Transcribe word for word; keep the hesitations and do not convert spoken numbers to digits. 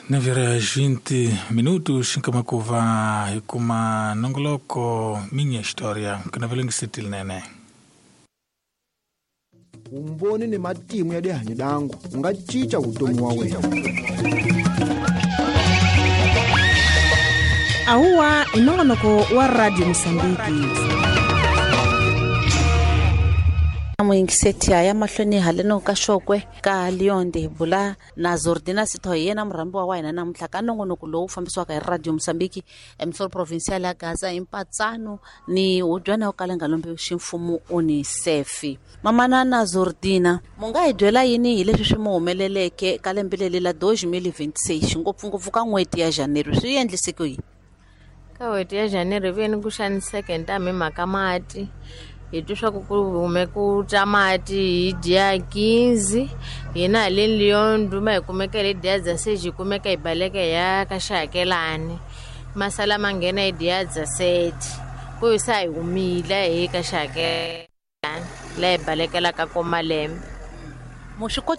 nove horas e vinte minutos kama kuva hikuma nongoloko minha história kana velengi setil nene. Umboni ni matimu ya dehanyo dangu ungachicha utomu wa wena. Aua inongonoko wa Radio Msambiki. Mwingisetia ya mahloni haleno kashokwe ka Lionde bula na Zordina sito yena mrambo wa waina na mtlaka nongonoko lo ufambiswa ka Radio Msambiki emsoro provincial ya Gaza impatsano ni ujwana ukalenga lombe shimfumu unisefi mamana na Zordina munga idwela yini ile shishimo umeleleke kalembelele la dois mil e vinte e seis ngopfungofu ka ngweti ya Janeiro siyendlisiko yi ka ngweti ya Janeiro veni kushani second time makamati itusha kukume kutamati idia quinze yena lelion duma ikumeka le dia za seji kumeka ibaleka ya kashakelani masala mangena idia za seti kuyisa iumila e kashakelani la ibaleka la kakomalem mushiko